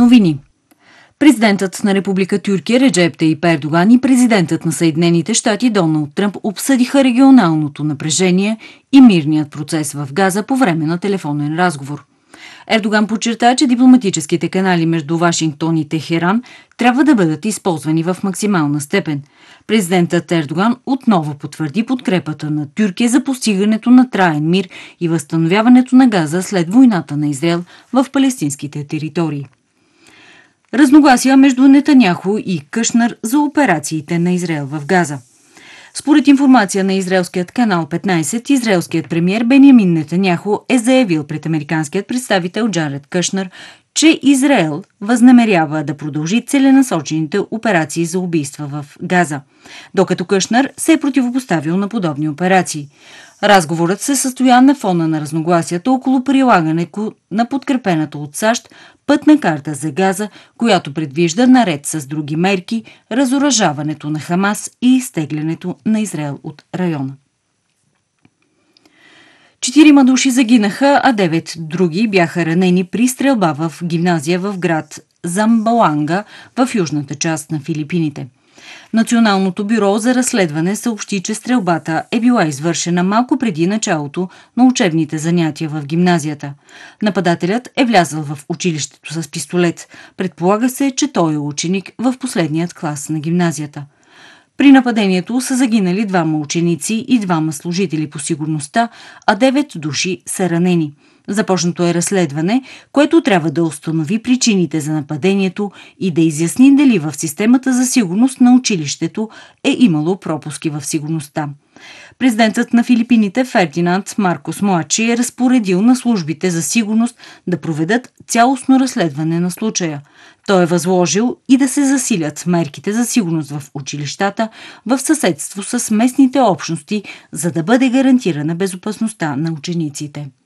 Новини. Президентът на Република Тюркия Реджеп Таип Ердоган и президентът на Съединените щати Доналд Тръмп обсъдиха регионалното напрежение и мирният процес в Газа по време на телефонен разговор. Ердоган подчерта, че дипломатическите канали между Вашингтон и Техеран трябва да бъдат използвани в максимална степен. Президентът Ердоган отново потвърди подкрепата на Тюркия за постигането на траен мир и възстановяването на Газа след войната на Израел в палестинските територии. Разногласия между Нетаняху и Кушнер за операциите на Израел в Газа. Според информация на израелският канал 15, израелският премиер Бенямин Нетаняху е заявил пред американският представител Джаред Кушнер, че Израел възнамерява да продължи целенасочените операции за убийства в Газа, докато Кушнер се е противопоставил на подобни операции. Разговорът се състоя на фона на разногласията около прилагането на подкрепената от САЩ пътна карта за Газа, която предвижда наред с други мерки разоръжаването на Хамас и изтеглянето на Израел от района. 4 души загинаха, а 9 други бяха ранени при стрелба в гимназия в град Замбоанга в южната част на Филипините. Националното бюро за разследване съобщи, че стрелбата е била извършена малко преди началото на учебните занятия в гимназията. Нападателят е влязъл в училището с пистолет. Предполага се, че той е ученик в последният клас на гимназията. При нападението са загинали 2 ученици и 2 служители по сигурността, а 9 души са ранени. Започнато е разследване, което трябва да установи причините за нападението и да изясни дали в системата за сигурност на училището е имало пропуски в сигурността. Президентът на Филипините Фердинанд Маркос Младши е разпоредил на службите за сигурност да проведат цялостно разследване на случая. Той е възложил и да се засилят мерките за сигурност в училищата в съседство с местните общности, за да бъде гарантирана безопасността на учениците.